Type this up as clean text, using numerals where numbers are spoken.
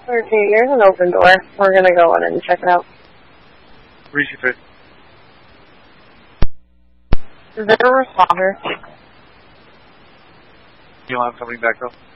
Okay, there's an open door. We're gonna go in and check it out. Reach Is there a responder? You want something back up?